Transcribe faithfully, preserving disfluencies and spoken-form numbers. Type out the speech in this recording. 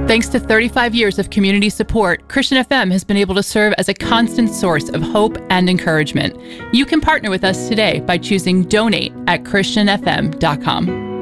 Thanks to thirty-five years of community support, Christian F M has been able to serve as a constant source of hope and encouragement. You can partner with us today by choosing donate at christian f m dot com.